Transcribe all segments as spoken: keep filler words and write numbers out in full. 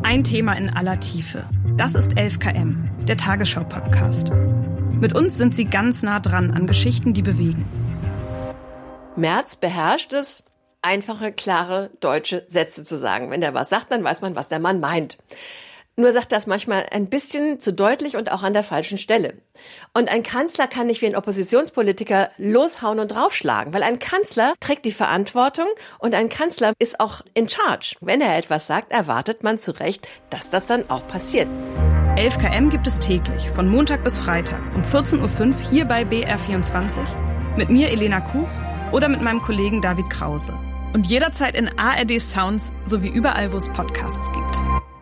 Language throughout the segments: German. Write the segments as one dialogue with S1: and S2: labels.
S1: Ein Thema in aller Tiefe. Das ist elf Kilometer, der Tagesschau-Podcast. Mit uns sind Sie ganz nah dran an Geschichten, die bewegen.
S2: Merz beherrscht es, einfache, klare deutsche Sätze zu sagen. Wenn der was sagt, dann weiß man, was der Mann meint. Nur sagt das manchmal ein bisschen zu deutlich und auch an der falschen Stelle. Und ein Kanzler kann nicht wie ein Oppositionspolitiker loshauen und draufschlagen, weil ein Kanzler trägt die Verantwortung und ein Kanzler ist auch in charge. Wenn er etwas sagt, erwartet man zu Recht, dass das dann auch passiert.
S1: elf Kilometer gibt es täglich, von Montag bis Freitag um vierzehn Uhr fünf hier bei B R vierundzwanzig. Mit mir Elena Kuch oder mit meinem Kollegen David Krause. Und jederzeit in A R D Sounds sowie überall, wo es Podcasts gibt.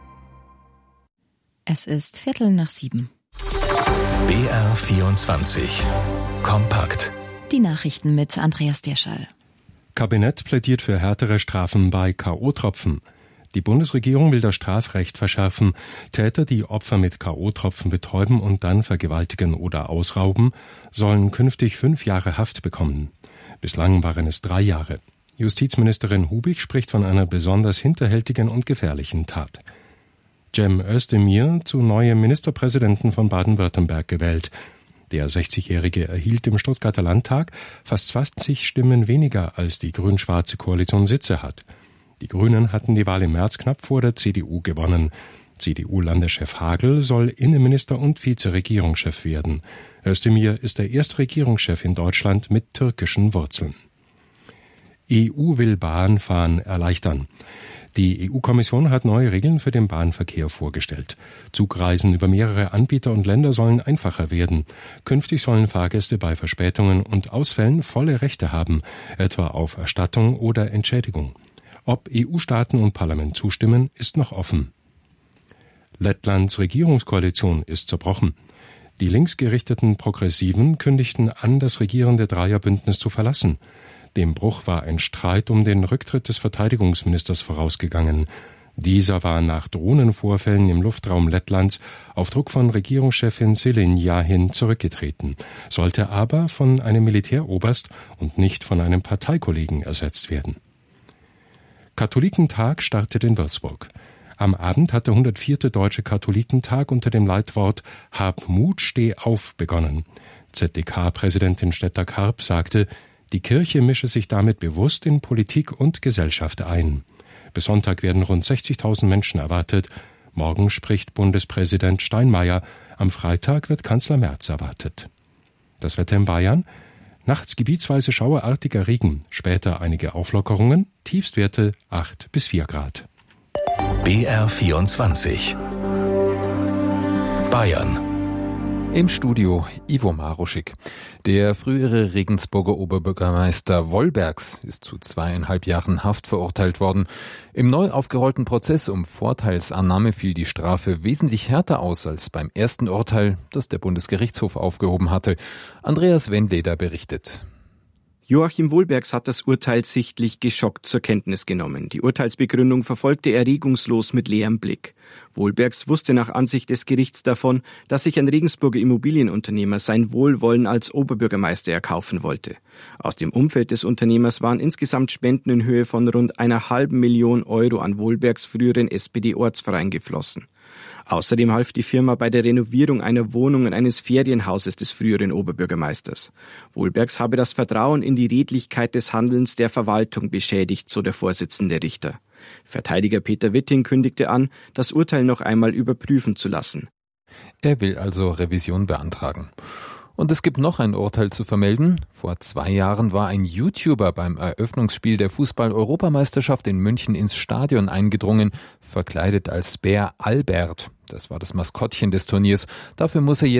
S3: Es ist Viertel nach sieben.
S4: B R vierundzwanzig. Kompakt.
S3: Die Nachrichten mit Andreas Derschall.
S5: Kabinett plädiert für härtere Strafen bei K O-Tropfen. Die Bundesregierung will das Strafrecht verschärfen. Täter, die Opfer mit K O-Tropfen betäuben und dann vergewaltigen oder ausrauben, sollen künftig fünf Jahre Haft bekommen. Bislang waren es drei Jahre. Justizministerin Hubig spricht von einer besonders hinterhältigen und gefährlichen Tat. Cem Özdemir zu neuem Ministerpräsidenten von Baden-Württemberg gewählt. Der sechzigjährige erhielt im Stuttgarter Landtag fast zwanzig Stimmen weniger, als die grün-schwarze Koalition Sitze hat. Die Grünen hatten die Wahl im März knapp vor der C D U gewonnen. C D U-Landeschef Hagel soll Innenminister und Vizeregierungschef werden. Özdemir ist der erste Regierungschef in Deutschland mit türkischen Wurzeln. E U will Bahnfahren erleichtern. Die E U-Kommission hat neue Regeln für den Bahnverkehr vorgestellt. Zugreisen über mehrere Anbieter und Länder sollen einfacher werden. Künftig sollen Fahrgäste bei Verspätungen und Ausfällen volle Rechte haben, etwa auf Erstattung oder Entschädigung. Ob E U-Staaten und Parlament zustimmen, ist noch offen. Lettlands Regierungskoalition ist zerbrochen. Die linksgerichteten Progressiven kündigten an, das regierende Dreierbündnis zu verlassen. Dem Bruch war ein Streit um den Rücktritt des Verteidigungsministers vorausgegangen. Dieser war nach Drohnenvorfällen im Luftraum Lettlands auf Druck von Regierungschefin Šilinja hin zurückgetreten, sollte aber von einem Militäroberst und nicht von einem Parteikollegen ersetzt werden. Katholikentag startet in Würzburg. Am Abend hat der hundertvierte Deutsche Katholikentag unter dem Leitwort »Hab Mut, steh auf« begonnen. Z D K-Präsidentin Stetter-Karp sagte, die Kirche mische sich damit bewusst in Politik und Gesellschaft ein. Bis Sonntag werden rund sechzigtausend Menschen erwartet. Morgen spricht Bundespräsident Steinmeier. Am Freitag wird Kanzler Merz erwartet. Das Wetter in Bayern? Nachts gebietsweise schauerartiger Regen, später einige Auflockerungen, Tiefstwerte acht bis vier Grad.
S4: B R vierundzwanzig. Bayern.
S6: Im Studio Ivo Maruschik. Der frühere Regensburger Oberbürgermeister Wollbergs ist zu zweieinhalb Jahren Haft verurteilt worden. Im neu aufgerollten Prozess um Vorteilsannahme fiel die Strafe wesentlich härter aus als beim ersten Urteil, das der Bundesgerichtshof aufgehoben hatte. Andreas Wendleder berichtet.
S7: Joachim Wollbergs hat das Urteil sichtlich geschockt zur Kenntnis genommen. Die Urteilsbegründung verfolgte er regungslos mit leerem Blick. Wollbergs wusste nach Ansicht des Gerichts davon, dass sich ein Regensburger Immobilienunternehmer sein Wohlwollen als Oberbürgermeister erkaufen wollte. Aus dem Umfeld des Unternehmers waren insgesamt Spenden in Höhe von rund einer halben Million Euro an Wollbergs früheren S P D-Ortsverein geflossen. Außerdem half die Firma bei der Renovierung einer Wohnung und eines Ferienhauses des früheren Oberbürgermeisters. Wollbergs habe das Vertrauen in die Redlichkeit des Handelns der Verwaltung beschädigt, so der Vorsitzende Richter. Verteidiger Peter Witting kündigte an, das Urteil noch einmal überprüfen zu lassen.
S6: Er will also Revision beantragen. Und es gibt noch ein Urteil zu vermelden. Vor zwei Jahren war ein YouTuber beim Eröffnungsspiel der Fußball-Europameisterschaft in München ins Stadion eingedrungen, verkleidet als Bär Albert. Das war das Maskottchen des Turniers. Dafür muss er jetzt